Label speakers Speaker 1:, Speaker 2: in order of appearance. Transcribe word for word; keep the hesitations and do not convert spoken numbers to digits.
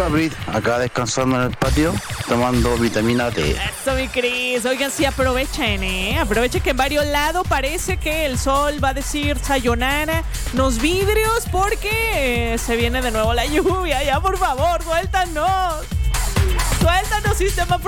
Speaker 1: Hola, Brit. Acá descansando en el patio, tomando vitamina D.
Speaker 2: Eso, mi Cris. Oigan, sí, aprovechen, ¿eh? Aprovechen que en varios lados parece que el sol va a decir sayonara, los vidrios, porque eh, se viene de nuevo la lluvia. Ya, por favor, suéltanos. Suéltanos, sistema